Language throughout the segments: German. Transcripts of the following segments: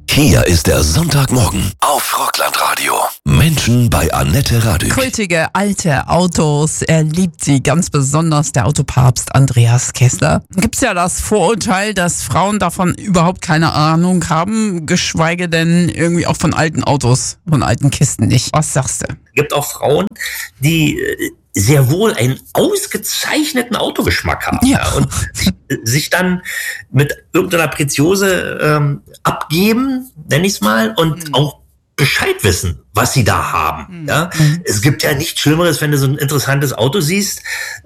Hier ist der Sonntagmorgen auf Rockland-Radio. Menschen bei Annette Radück. Kultige alte Autos, er liebt sie ganz besonders, der Autopapst Andreas Kessler. Gibt's ja das Vorurteil, dass Frauen davon überhaupt keine Ahnung haben, geschweige denn irgendwie auch von alten Autos, von alten Kisten nicht. Was sagst du? Es gibt auch Frauen, die sehr wohl einen ausgezeichneten Autogeschmack haben, Ja. und sich dann mit irgendeiner Preziose abgeben, nenne ich es mal, und auch Bescheid wissen, was sie da haben. Ja? Es gibt ja nichts Schlimmeres, wenn du so ein interessantes Auto siehst.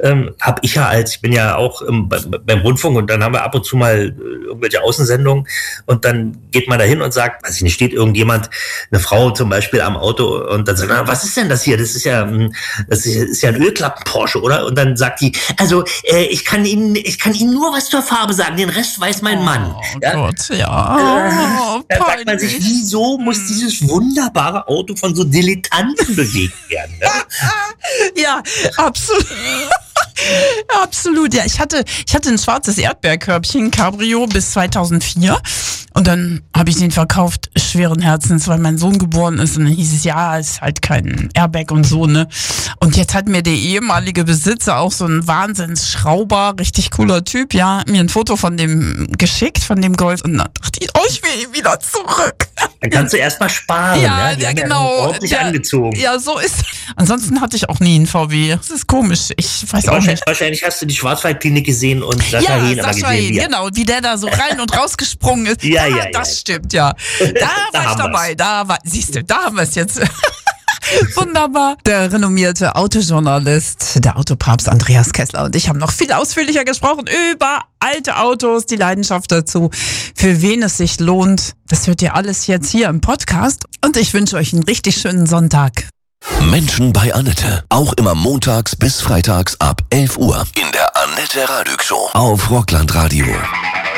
Ich bin ja auch beim Rundfunk, und dann haben wir ab und zu mal irgendwelche Außensendungen, und dann geht man da hin und sagt, weiß ich nicht, steht irgendjemand, eine Frau zum Beispiel am Auto, und dann sagt, na, was ist denn das hier? Das ist ja ein Ölklappen-Porsche, oder? Und dann sagt die, also ich kann Ihnen nur was zur Farbe sagen, den Rest weiß mein Mann. Oh Ja? Gott, ja. Da fragt man sich, wieso muss dieses wunderbare Auto von so Dilettanten bewegt werden? Ne? Ja, absolut. Absolut, ja. Ich hatte ein schwarzes Erdbeerkörbchen, Cabrio, bis 2004. Und dann habe ich den verkauft, schweren Herzens, weil mein Sohn geboren ist. Und dann hieß es, ja, ist halt kein Airbag und so, ne. Und jetzt hat mir der ehemalige Besitzer, auch so ein Wahnsinnsschrauber, richtig cooler Typ, ja, mir ein Foto von dem geschickt, von dem Golf. Und dann dachte ich, ich will ihn wieder zurück. Dann kannst du erstmal sparen. Ja, Die haben genau. ordentlich angezogen. Ja, so ist. Ansonsten hatte ich auch nie einen VW. Das ist komisch. Ich weiß auch nicht. Wahrscheinlich hast du die Schwarzwaldklinik gesehen und Sascha Hehn immer Sascha gesehen. Hehn, genau, wie der da so rein und rausgesprungen ist. Ja, das stimmt, ja. Da war ich dabei. Siehst du, da haben wir es jetzt. Wunderbar. Der renommierte Autojournalist, der Autopapst Andreas Kessler und ich haben noch viel ausführlicher gesprochen über alte Autos, die Leidenschaft dazu, für wen es sich lohnt. Das hört ihr alles jetzt hier im Podcast, und ich wünsche euch einen richtig schönen Sonntag. Menschen bei Annette. Auch immer montags bis freitags ab 11 Uhr in der Annette Radück Show auf Rockland-Radio.